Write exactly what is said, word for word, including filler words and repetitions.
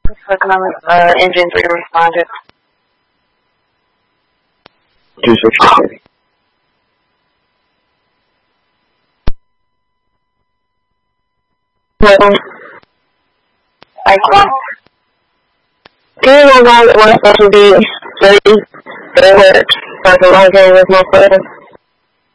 Economic uh, engine three responded. two sixty-six. Well, I can. Do you know why it was supposed to be thirty? They worked for the long period with no further?